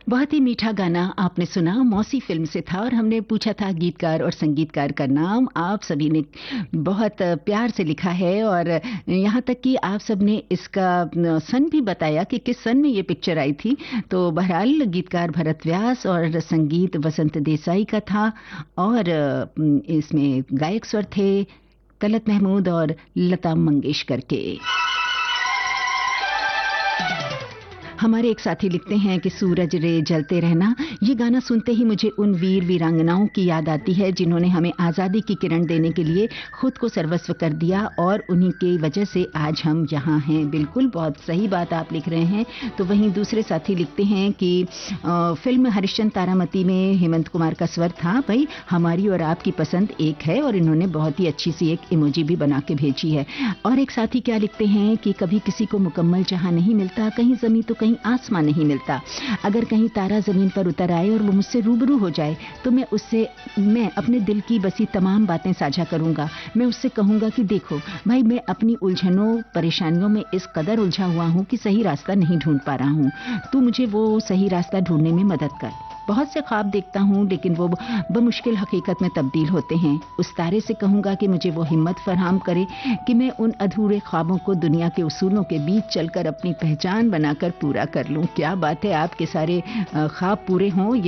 बहुत ही मीठा गाना आपने सुना, मौसी फ़िल्म से था और हमने पूछा था गीतकार और संगीतकार का नाम। आप सभी ने बहुत प्यार से लिखा है और यहाँ तक कि आप सबने इसका सन भी बताया कि किस सन में ये पिक्चर आई थी। तो बहरहाल गीतकार भरत व्यास और संगीत वसंत देसाई का था और इसमें गायक स्वर थे तलत महमूद और लता मंगेशकर के। हमारे एक साथी लिखते हैं कि सूरज रे जलते रहना, ये गाना सुनते ही मुझे उन वीर वीरांगनाओं की याद आती है जिन्होंने हमें आज़ादी की किरण देने के लिए खुद को सर्वस्व कर दिया और उन्हीं की वजह से आज हम यहाँ हैं। बिल्कुल बहुत सही बात आप लिख रहे हैं। तो वहीं दूसरे साथी लिखते हैं कि फिल्म हरिश्चंद्र तारामती में हेमंत कुमार का स्वर था। भाई हमारी और आपकी पसंद एक है और इन्होंने बहुत ही अच्छी सी एक इमोजी भी बना के भेजी है। और एक साथी क्या लिखते हैं कि कभी किसी को मुकम्मल जहां नहीं मिलता, कहीं ज़मीं तो कहीं आसमां नहीं मिलता। अगर कहीं तारा जमीन पर उतर आए और वो मुझसे रूबरू हो जाए तो मैं अपने दिल की बसी तमाम बातें साझा करूंगा। मैं उससे कहूंगा कि देखो भाई, मैं अपनी उलझनों परेशानियों में इस कदर उलझा हुआ हूं कि सही रास्ता नहीं ढूंढ पा रहा हूं। तू मुझे वो सही रास्ता ढूंढने में मदद कर। बहुत से ख्वाब देखता हूं लेकिन वो बमुश्किल हकीकत में तब्दील होते हैं। उस तारे से कहूंगा कि मुझे वो हिम्मत फराहम करे कि मैं उन अधूरे ख्वाबों को दुनिया के उसूलों के बीच चलकर अपनी पहचान बनाकर पूरा कर लूं। क्या बात है, आपके सारे ख्वाब पूरे हों।